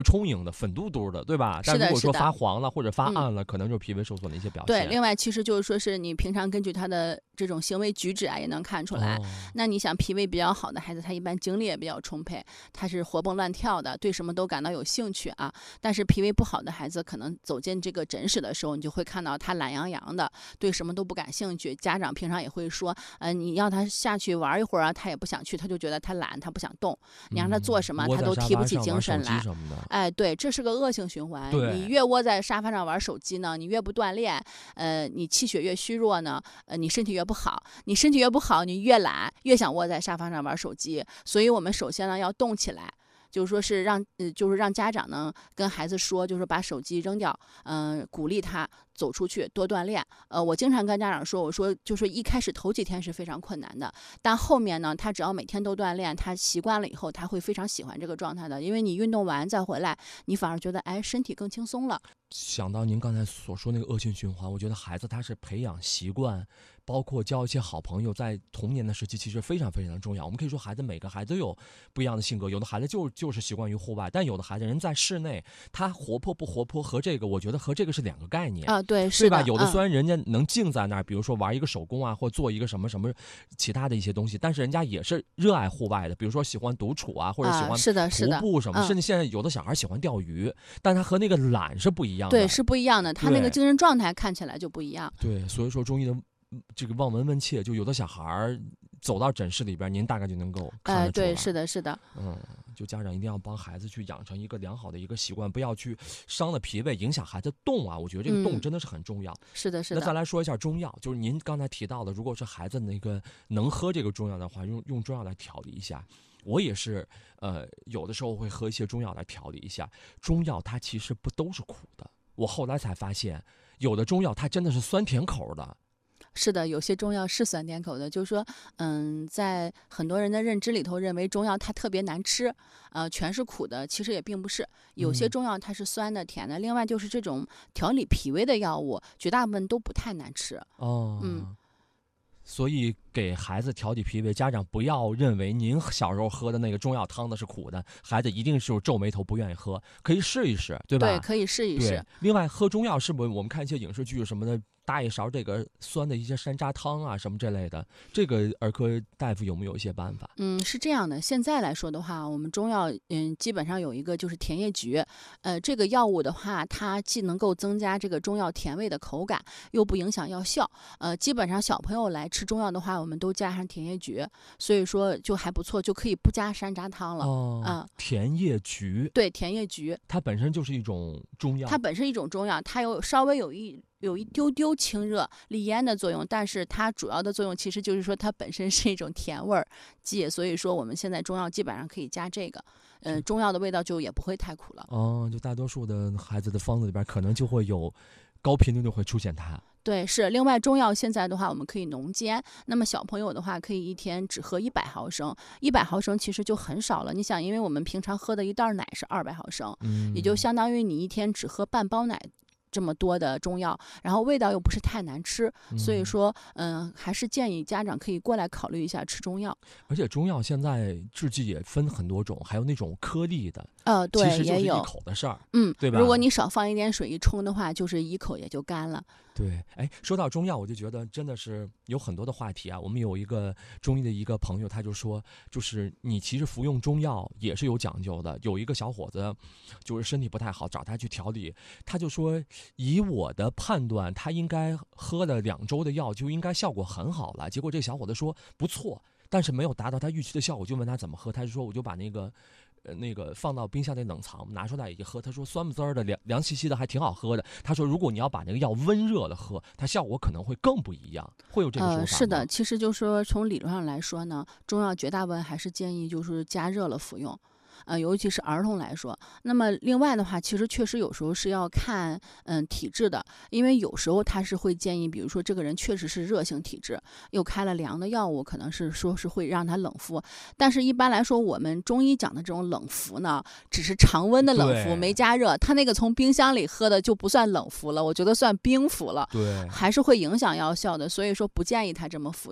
充盈的、粉嘟嘟的，对吧？但如果说发黄了或者发暗了，可能就是脾胃受损的一些表现。 对，另外其实就是说是你平常根据他的这种行为举止啊，也能看出来。那你想脾胃比较好的孩子，他一般精力也比较充沛，他是活蹦乱跳的，对什么都感到有兴趣啊。但是脾胃不好的孩子，可能走进这个诊室的时候，你就会看到他懒洋洋的，对什么都不感兴趣。家长平常也会说，你要他下去玩一会儿啊，他也不想去，他就觉得他懒，他不想动。你让他做什么，他都提不起精神来。哎，对，这是个恶性循环。你越窝在沙发上玩手机呢，你越不锻炼，你气血越虚弱呢，你身体越不好。你身体越不好，你越懒，越想窝在沙发上玩手机。所以我们首先呢要动起来。就是说是让家长呢跟孩子说，就是把手机扔掉，鼓励他走出去多锻炼。我经常跟家长说，我说就是一开始头几天是非常困难的，但后面呢，他只要每天都锻炼，他习惯了以后，他会非常喜欢这个状态的。因为你运动完再回来，你反而觉得身体更轻松了。 想到您刚才所说那个恶性循环，我觉得孩子他是培养习惯，包括交一些好朋友，在童年的时期其实非常非常的重要。我们可以说每个孩子都有不一样的性格，有的孩子就是习惯于户外，但有的孩子人在室内，他活泼不活泼和我觉得和这个是两个概念啊，对，是的， 对吧？有的虽然人家能静在那儿，比如说玩一个手工啊，或做一个什么其他的一些东西，但是人家也是热爱户外的，比如说喜欢独处啊，或者喜欢徒步什么，甚至现在有的小孩喜欢钓鱼，但他和那个懒是不一样的。 对，是不一样的，他那个精神状态看起来就不一样。 对，所以说中医的这个望闻问切，就有的小孩走到诊室里边，您大概就能够看得出来。 对，是的，是的。 就家长一定要帮孩子去养成一个良好的一个习惯，不要去伤了脾胃，影响孩子动啊。我觉得这个动真的是很重要。 是的，是的。 那再来说一下中药，就是您刚才提到的，如果是孩子那个能喝这个中药的话，用中药来调理一下。我也是，有的时候会喝一些中药来调理一下。中药它其实不都是苦的，我后来才发现，有的中药它真的是酸甜口的。 是的，有些中药是酸甜口的，就是说，在很多人的认知里头，认为中药它特别难吃，全是苦的，其实也并不是。有些中药它是酸的、甜的。另外就是这种调理脾胃的药物，绝大部分都不太难吃。 所以给孩子调理脾胃，家长不要认为您小时候喝的那个中药汤的是苦的，孩子一定是皱眉头不愿意喝，可以试一试，对吧？ 对，可以试一试。 另外，喝中药是不是我们看一些影视剧什么的，搭一勺这个酸的一些山楂汤啊什么这类的，这个儿科大夫有没有一些办法？ 是这样的，现在来说的话，我们中药基本上有一个就是甜叶菊，这个药物的话，它既能够增加这个中药甜味的口感，又不影响药效。基本上小朋友来吃中药的话，我们都加上甜叶菊，所以说就还不错，就可以不加山楂汤了。 甜叶菊， 对，甜叶菊， 它本身就是一种中药。 它本身一种中药，它稍微有一丢丢清热利咽的作用，但是它主要的作用其实就是说它本身是一种甜味剂，所以说我们现在中药基本上可以加这个，中药的味道就也不会太苦了。 就大多数的孩子的方子里边可能就会有高频率的会出现它。 对，是。另外中药现在的话，我们可以浓煎。那么小朋友的话，可以一天只喝100毫升，100毫升其实就很少了。你想，因为我们平常喝的一袋奶是200毫升，也就相当于你一天只喝半包奶。这么多的中药，然后味道又不是太难吃，所以说，还是建议家长可以过来考虑一下吃中药。 而且中药现在制剂也分很多种，还有那种颗粒的， 对， 其实就是一口的事儿，对吧？ 如果你少放一点水一冲的话，就是一口也就干了。 对，说到中药，我就觉得真的是有很多的话题啊。我们有一个中医的一个朋友，他就说，就是你其实服用中药也是有讲究的。有一个小伙子，就是身体不太好，找他去调理，他就说，以我的判断，他应该喝了2周的药就应该效果很好了。结果这小伙子说不错，但是没有达到他预期的效果，就问他怎么喝，他就说我就把那个放到冰箱里冷藏，拿出来一喝，他说酸不滋儿的，凉兮兮的，还挺好喝的。他说如果你要把那个药温热了喝，它效果可能会更不一样，会有这个说法吗？ 是的，其实就是说从理论上来说呢，中药绝大部分还是建议就是加热了服用。尤其是儿童来说，那么另外的话，其实确实有时候是要看体质的，因为有时候他是会建议，比如说这个人确实是热性体质，又开了凉的药物，可能是说是会让他冷敷，但是一般来说，我们中医讲的这种冷敷呢，只是常温的冷敷，没加热，他那个从冰箱里喝的就不算冷敷了，我觉得算冰敷了， 对， 还是会影响药效的，所以说不建议他这么服用。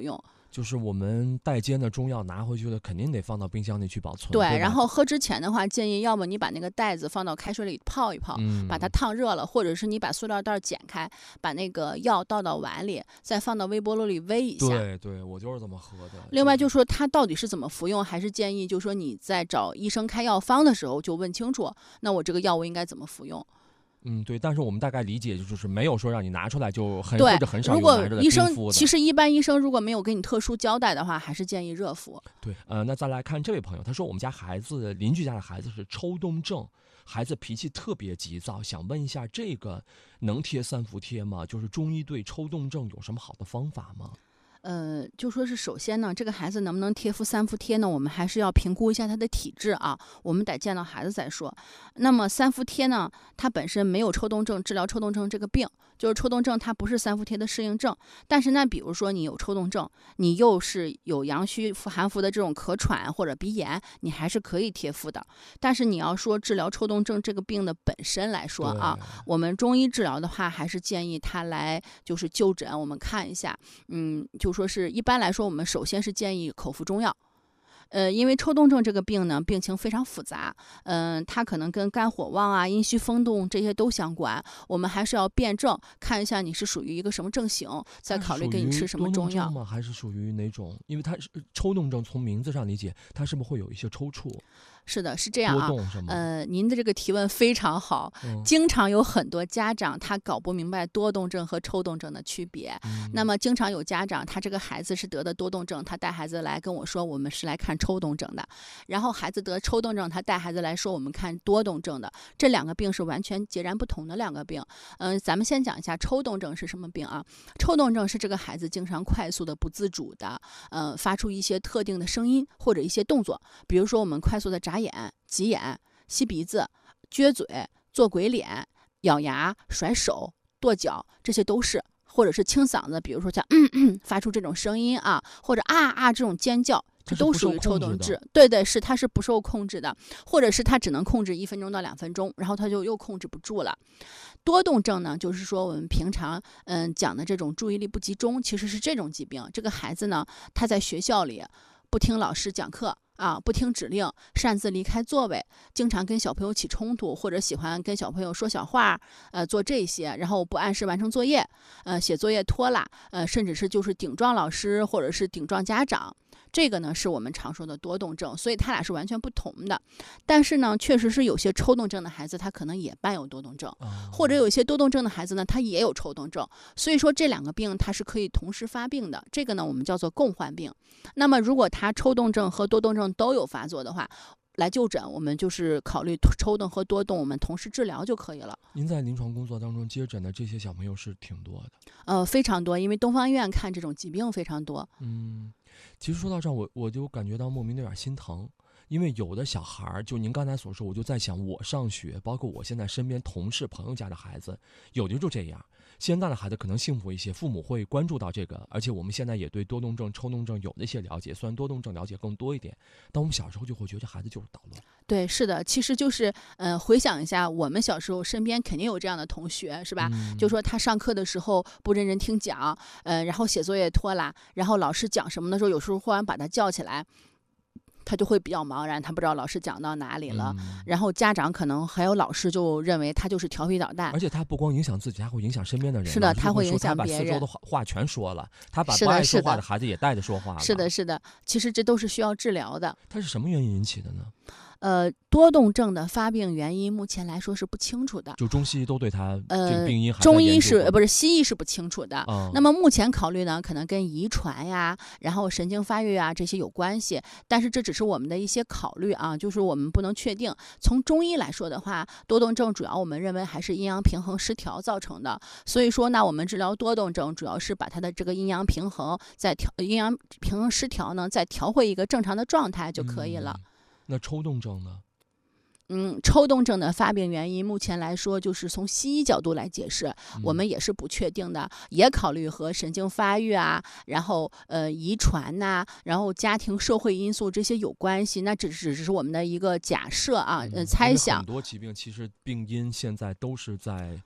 就是我们代煎的中药拿回去的，肯定得放到冰箱里去保存。 对， 对， 然后喝之前的话，建议要么你把那个袋子放到开水里泡一泡，把它烫热了，或者是你把塑料袋剪开，把那个药倒到碗里，再放到微波炉里煨一下。 对，我就是这么喝的。 另外就说它到底是怎么服用，还是建议就说你在找医生开药方的时候就问清楚，那我这个药物应该怎么服用。 对，但是我们大概理解就是没有说让你拿出来就或者很少如果有拿着的医生冰敷的。 其实一般医生如果没有给你特殊交代的话，还是建议热敷。 对，那再来看这位朋友，他说我们家邻居家的孩子是抽动症，孩子脾气特别急躁，想问一下这个能贴三伏贴吗？就是中医对抽动症有什么好的方法吗？ 就说是首先呢，这个孩子能不能贴敷三伏贴呢？我们还是要评估一下他的体质啊，我们得见到孩子再说。那么三伏贴呢，它本身没有抽动症治疗抽动症这个病，就是抽动症它不是三伏贴的适应症。但是呢，比如说你有抽动症，你又是有阳虚寒伏的这种咳喘或者鼻炎，你还是可以贴敷的。但是你要说治疗抽动症这个病的本身来说啊，我们中医治疗的话，还是建议他来就是就诊，我们看一下，就说是一般来说，我们首先是建议口服中药。因为抽动症这个病呢，病情非常复杂，它可能跟肝火旺啊、阴虚风动这些都相关。我们还是要辩证看一下你是属于一个什么症型，再考虑给你吃什么中药吗？还是属于哪种？因为它是抽动症，从名字上理解，它是不是会有一些抽搐？ 是的，是这样啊。 多动是吗？ 您的这个提问非常好，经常有很多家长他搞不明白多动症和抽动症的区别。那么经常有家长他这个孩子是得的多动症，他带孩子来跟我说我们是来看抽动症的，然后孩子得抽动症，他带孩子来说我们看多动症的，这两个病是完全截然不同的两个病。咱们先讲一下抽动症是什么病啊？抽动症是这个孩子经常快速的不自主的发出一些特定的声音或者一些动作，比如说我们快速的眨眼、挤眼、吸鼻子、撅嘴、做鬼脸、咬牙、甩手、跺脚，这些都是，或者是清嗓子，比如说像发出这种声音啊，或者啊这种尖叫，这都属于抽动症。对，是它是不受控制的，或者是它只能控制1分钟到2分钟，然后它就又控制不住了。多动症呢，就是说我们平常讲的这种注意力不集中，其实是这种疾病。这个孩子呢，他在学校里不听老师讲课不听指令，擅自离开座位，经常跟小朋友起冲突，或者喜欢跟小朋友说小话，做这些，然后不按时完成作业，写作业拖拉，甚至是就是顶撞老师或者是顶撞家长。这个呢是我们常说的多动症，所以它俩是完全不同的。但是呢，确实是有些抽动症的孩子，他可能也伴有多动症，或者有一些多动症的孩子呢，他也有抽动症。所以说这两个病它是可以同时发病的，这个呢我们叫做共患病。那么如果他抽动症和多动症都有发作的话，来就诊，我们就是考虑抽动和多动，我们同时治疗就可以了。 您在临床工作当中接诊的这些小朋友是挺多的？ 非常多，因为东方医院看这种疾病非常多。 其实说到这儿，我就感觉到莫名的有点心疼，因为有的小孩儿，就您刚才所说，我就在想，我上学，包括我现在身边同事朋友家的孩子，有的就这样。现在的孩子可能幸福一些，父母会关注到这个，而且我们现在也对多动症、抽动症有那些了解，虽然多动症了解更多一点，但我们小时候就会觉得孩子就是捣乱。 对，是的，其实就是回想一下，我们小时候身边肯定有这样的同学，是吧？就说他上课的时候不认真听讲，然后写作业拖拉，然后老师讲什么的时候，有时候忽然把他叫起来，他就会比较茫然，他不知道老师讲到哪里了，然后家长可能还有老师就认为他就是调皮捣蛋， 而且他不光影响自己，他会影响身边的人。 是的，他会影响别人， 他把四周的话全说了，他把不爱说话的孩子也带着说话了。 是的，其实这都是需要治疗的。 他是什么原因引起的呢？ 多动症的发病原因目前来说是不清楚的， 就中西医都对它这个病因还在研究。 中医是不是西医是不清楚的。那么目前考虑呢，可能跟遗传呀，然后神经发育啊这些有关系，但是这只是我们的一些考虑啊，就是我们不能确定。从中医来说的话，多动症主要我们认为还是阴阳平衡失调造成的，所以说呢，我们治疗多动症主要是把它的这个阴阳平衡阴阳平衡失调呢，再调回一个正常的状态就可以了。 那抽动症呢？ 抽动症的发病原因，目前来说就是从西医角度来解释，我们也是不确定的，也考虑和神经发育啊，然后遗传呐，然后家庭社会因素这些有关系。那只是我们的一个假设啊，猜想。 很多疾病其实病因现在都是在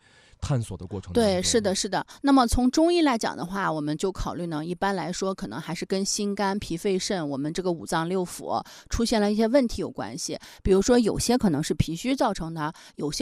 探索的过程当中。 对，是的，是的。那么从中医来讲的话，我们就考虑呢，一般来说可能还是跟心肝脾肺肾我们这个五脏六腑出现了一些问题有关系。比如说有些可能是脾虚造成的，有些